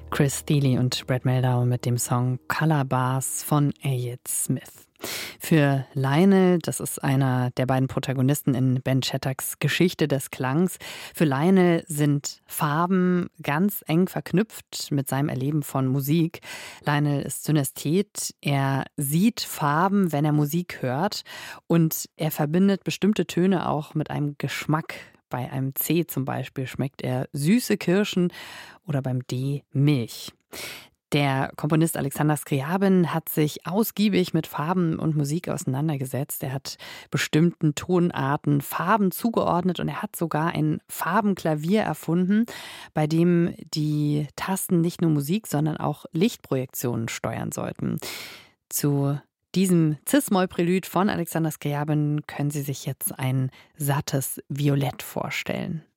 Chris Thile und Brad Mehldau mit dem Song Color Bars von Elliott Smith. Für Lionel, das ist einer der beiden Protagonisten in Ben Shattacks Geschichte des Klangs, für Lionel sind Farben ganz eng verknüpft mit seinem Erleben von Musik. Lionel ist Synästhet, er sieht Farben, wenn er Musik hört, und er verbindet bestimmte Töne auch mit einem Geschmack. Bei einem C zum Beispiel schmeckt er süße Kirschen oder beim D Milch. Der Komponist Alexander Scriabin hat sich ausgiebig mit Farben und Musik auseinandergesetzt. Er hat bestimmten Tonarten Farben zugeordnet und er hat sogar ein Farbenklavier erfunden, bei dem die Tasten nicht nur Musik, sondern auch Lichtprojektionen steuern sollten. Zu diesem Cis-Moll-Prälud von Alexander Scriabin können Sie sich jetzt ein sattes Violett vorstellen.